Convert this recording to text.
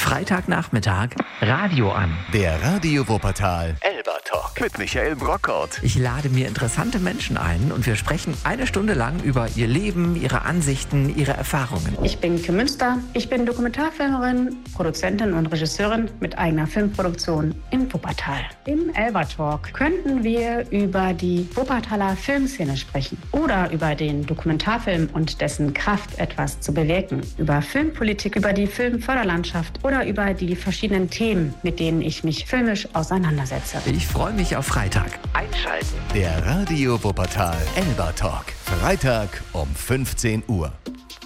Freitagnachmittag Radio an. Der Radio Wuppertal Elba Talk mit Michael Brockhaut. Ich lade mir interessante Menschen ein und wir sprechen eine Stunde lang über ihr Leben, ihre Ansichten, ihre Erfahrungen. Ich bin Kim Münster, ich bin Dokumentarfilmerin, Produzentin und Regisseurin mit eigener Filmproduktion in Wuppertal. Im Elba Talk könnten wir über die Wuppertaler Filmszene sprechen oder über den Dokumentarfilm und dessen Kraft, etwas zu bewirken, über Filmpolitik, über die Filmförderlandschaft oder über die verschiedenen Themen, mit denen ich mich filmisch auseinandersetze. Ich freue mich auf Freitag. Einschalten. Der Radio Wuppertal Elba Talk. Freitag um 15 Uhr.